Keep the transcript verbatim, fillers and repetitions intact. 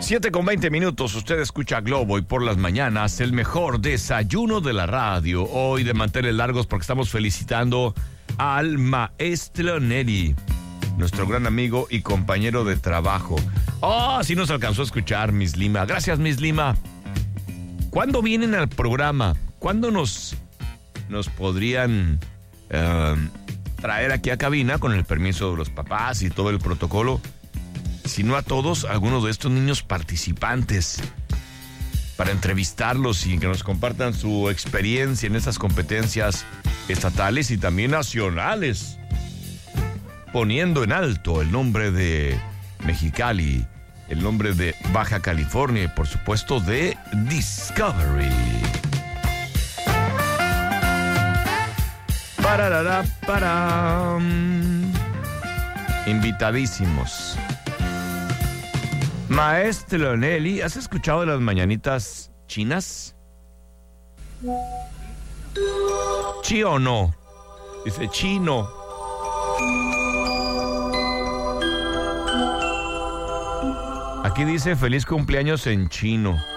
siete con veinte minutos, usted escucha Globo y por las mañanas el mejor desayuno de la radio. Hoy de manteles largos porque estamos felicitando al maestro Neri, nuestro gran amigo y compañero de trabajo. Oh, sí nos alcanzó a escuchar Miss Lima. Gracias, Miss Lima. ¿Cuándo vienen al programa? ¿Cuándo nos, nos podrían uh, traer aquí a cabina con el permiso de los papás y todo el protocolo? Si no a todos, a algunos de estos niños participantes, para entrevistarlos y que nos compartan su experiencia en esas competencias estatales y también nacionales, poniendo en alto el nombre de Mexicali, el nombre de Baja California y por supuesto de Discovery. Pararara, param. Invitadísimos. Maestro Nelly, ¿has escuchado de las mañanitas chinas? ¿Sí o no? Dice chino. Aquí dice feliz cumpleaños en chino.